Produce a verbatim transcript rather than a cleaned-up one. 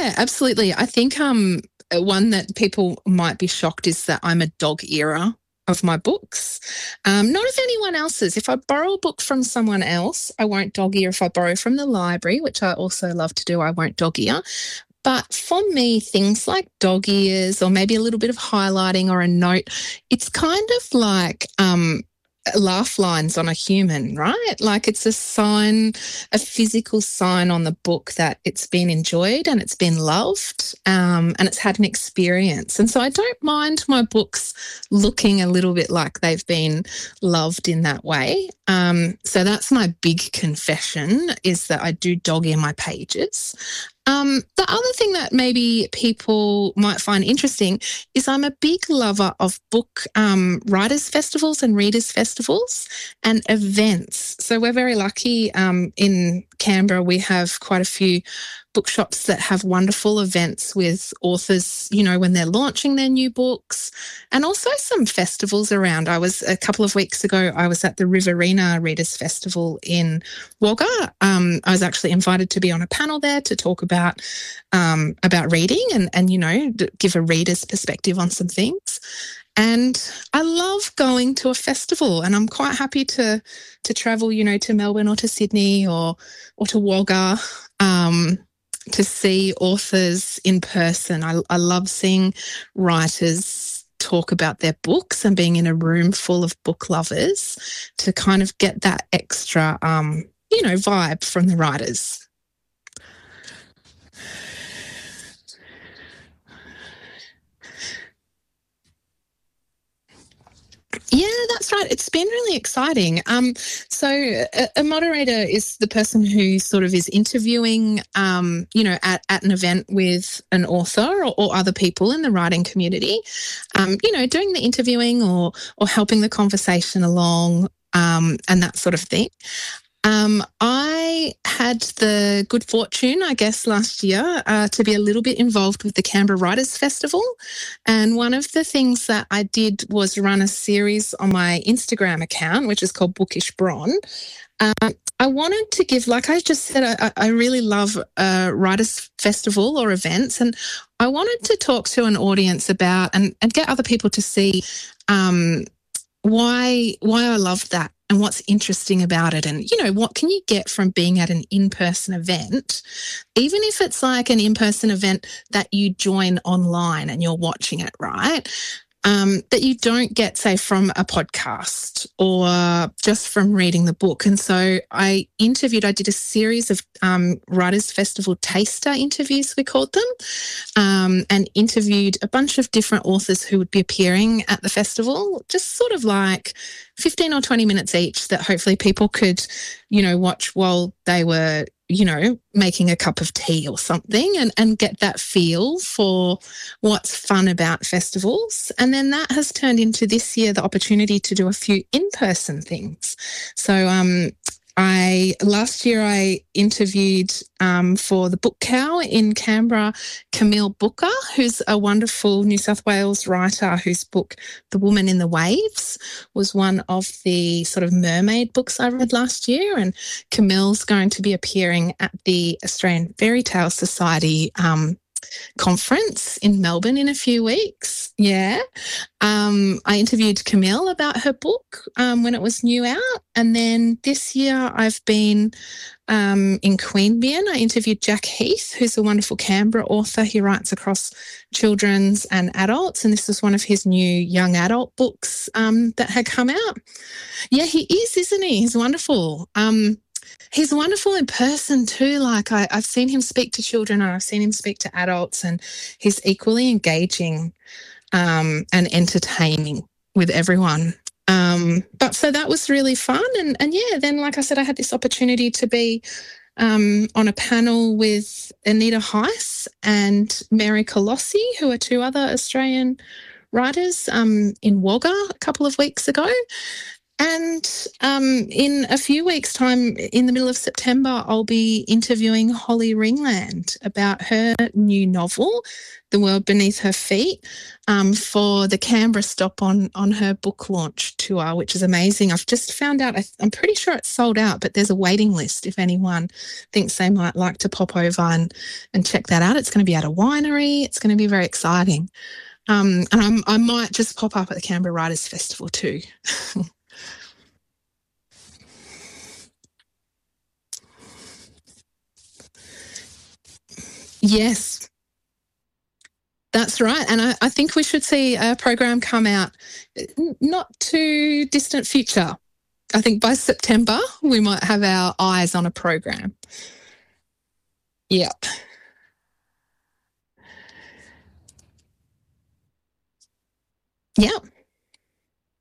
Yeah, absolutely. I think um, one that people might be shocked is that I'm a dog earer of my books. Um, not of anyone else's. If I borrow a book from someone else, I won't dog ear. If I borrow from the library, which I also love to do, I won't dog ear. But for me, things like dog ears or maybe a little bit of highlighting or a note, it's kind of like um, laugh lines on a human, right? Like it's a sign, a physical sign on the book that it's been enjoyed and it's been loved um, and it's had an experience. And so I don't mind my books looking a little bit like they've been loved in that way. Um, so that's my big confession, is that I do dog ear my pages. Um, the other thing that maybe people might find interesting is I'm a big lover of book um, writers' festivals and readers' festivals and events. So we're very lucky um, in Canberra. We have quite a few bookshops that have wonderful events with authors, you know, when they're launching their new books, and also some festivals around. I was, a couple of weeks ago, I was at the Riverina Readers Festival in Wagga. Um, I was actually invited to be on a panel there to talk about um, about reading and, and, you know, give a reader's perspective on some things. And I love going to a festival, and I'm quite happy to to travel, you know, to Melbourne or to Sydney or or to Wagga um, to see authors in person. I, I love seeing writers talk about their books and being in a room full of book lovers to kind of get that extra, um, you know, vibe from the writers. Yeah, that's right. It's been really exciting. Um, so a, a moderator is the person who sort of is interviewing, um, you know, at, at an event with an author or, or other people in the writing community, um, you know, doing the interviewing or or helping the conversation along um, and that sort of thing. Um, I had the good fortune, I guess, last year uh, to be a little bit involved with the Canberra Writers Festival. And one of the things that I did was run a series on my Instagram account, which is called Bookish Bron. Um, I wanted to give, like I just said, I, I really love a Writers Festival or events, and I wanted to talk to an audience about and, and get other people to see um, why why I love that and what's interesting about it, and, you know, what can you get from being at an in-person event, even if it's like an in-person event that you join online and you're watching it, right? Um, that you don't get, say, from a podcast or just from reading the book. And so I interviewed, I did a series of um, Writers Festival taster interviews, we called them, um, and interviewed a bunch of different authors who would be appearing at the festival, just sort of like fifteen or twenty minutes each that hopefully people could, you know, watch while they were, you know, making a cup of tea or something, and, and get that feel for what's fun about festivals. And then that has turned into this year the opportunity to do a few in-person things. So um, I last year I interviewed um, for the Book Cow in Canberra, Camille Booker, who's a wonderful New South Wales writer whose book The Woman in the Waves was one of the sort of mermaid books I read last year. And Camille's going to be appearing at the Australian Fairy Tale Society um, conference in Melbourne in a few weeks. Yeah. Um, I interviewed Camille about her book um, when it was new out. And then this year I've been um, in Queanbeyan. I interviewed Jack Heath, who's a wonderful Canberra author. He writes across children's and adults. And this is one of his new young adult books um, that had come out. Yeah, he is, isn't he? He's wonderful. Um, He's wonderful in person too. Like I, I've seen him speak to children and I've seen him speak to adults, and he's equally engaging um, and entertaining with everyone. Um, but so that was really fun. And, and yeah, then like I said, I had this opportunity to be um, on a panel with Anita Heiss and Mary Colossi, who are two other Australian writers um, in Wagga a couple of weeks ago. And um, in a few weeks' time, in the middle of September, I'll be interviewing Holly Ringland about her new novel, The World Beneath Her Feet, um, for the Canberra stop on on her book launch tour, which is amazing. I've just found out, I, I'm pretty sure it's sold out, but there's a waiting list if anyone thinks they might like to pop over and, and check that out. It's going to be at a winery. It's going to be very exciting. Um, and I'm, I might just pop up at the Canberra Writers Festival too. Yes, that's right. And I, I think we should see a program come out not too distant future. I think by September, we might have our eyes on a program. Yep. Yep.